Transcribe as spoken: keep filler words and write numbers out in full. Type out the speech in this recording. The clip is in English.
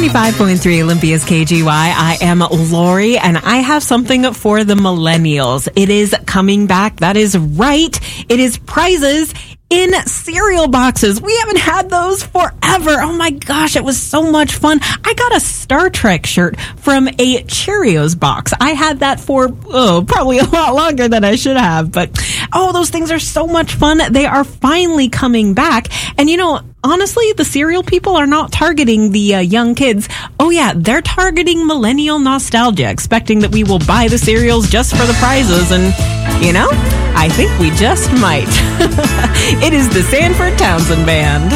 ninety-five point three Olympia's K G Y. I am Lori, and I have something for the millennials. It is coming back. That is right. It is prizes in cereal boxes. We haven't had those forever. Oh my gosh, it was so much fun. I got a Star Trek shirt from a Cheerios box. I had that for, oh, probably a lot longer than I should have, but oh, those things are so much fun. They are finally coming back. And you know, honestly, the cereal people are not targeting the uh, young kids. Oh yeah, they're targeting millennial nostalgia, expecting that we will buy the cereals just for the prizes. And, you know, I think we just might. It is the Sanford Townsend Band.